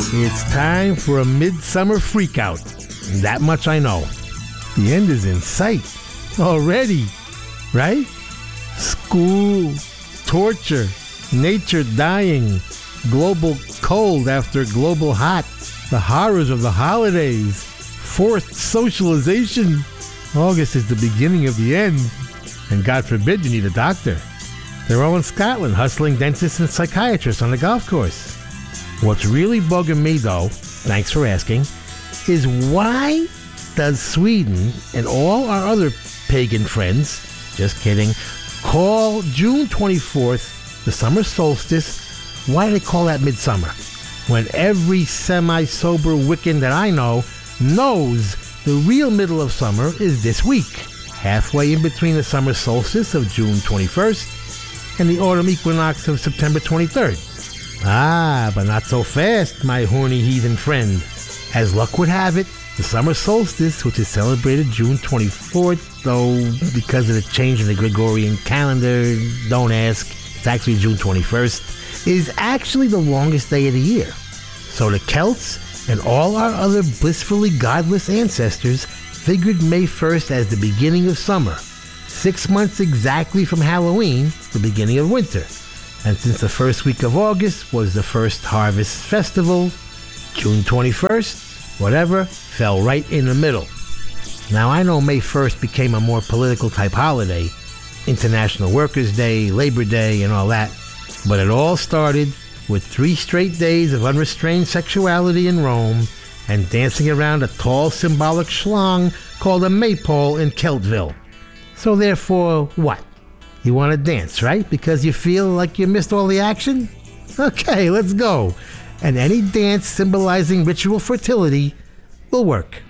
It's time for a midsummer freakout. That much I know. The end is in sight. Already. Right? School. Torture. Nature dying. Global cold after global hot. The horrors of the holidays. Forced socialization. August is the beginning of the end. And God forbid you need a doctor. They're all in Scotland hustling dentists and psychiatrists on the golf course. What's really bugging me, though, thanks for asking, is why does Sweden and all our other pagan friends, just kidding, call June 24th the summer solstice? Why do they call that midsummer? When every semi-sober Wiccan that I know knows the real middle of summer is this week, halfway in between the summer solstice of June 21st and the autumn equinox of September 23rd. Ah, but not so fast, my horny heathen friend. As luck would have it, the summer solstice, which is celebrated June 24th, though because of the change in the Gregorian calendar, don't ask, it's actually June 21st, is actually the longest day of the year. So the Celts and all our other blissfully godless ancestors figured May 1st as the beginning of summer, 6 months exactly from Halloween, the beginning of winter. And since the first week of August was the first harvest festival, June 21st, whatever, fell right in the middle. Now I know May 1st became a more political type holiday, International Workers' Day, Labor Day, and all that. But it all started with 3 straight days of unrestrained sexuality in Rome and dancing around a tall symbolic schlong called a maypole in Celtville. So therefore, what? You want to dance, right? Because you feel like you missed all the action? Okay, let's go. And any dance symbolizing ritual fertility will work.